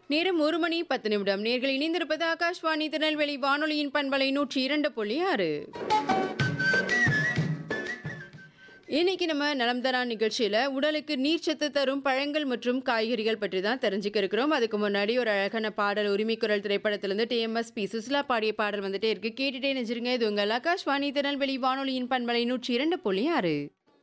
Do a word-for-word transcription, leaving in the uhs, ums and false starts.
நேரம் ஒரு மணி பத்து நிமிடம். நேர்கள் இணைந்திருப்பது ஆகாஷ்வாணி திருநெல்வேலி வானொலியின் பண்பலை நூற்றி இரண்டு புள்ளி ஆறு. இன்னைக்கு நம்ம நலம் தரா நிகழ்ச்சியில உடலுக்கு நீர்ச்சத்து தரும் பழங்கள் மற்றும் காய்கறிகள் பற்றி தான் தெரிஞ்சுக்க இருக்கிறோம். அதுக்கு முன்னாடி ஒரு அழகான பாடல் உரிமைக்குரல் திரைப்படத்திலிருந்து D M S B Susheela பாடிய பாடல் வந்துட்டே இருக்கு. கேட்டுட்டே நினைச்சிருங்க. இது உங்கள் ஆகாஷ்வாணி திருநெல்வேலி வானொலியின் பண்பலை நூற்றி இரண்டு புள்ளி ஆறு.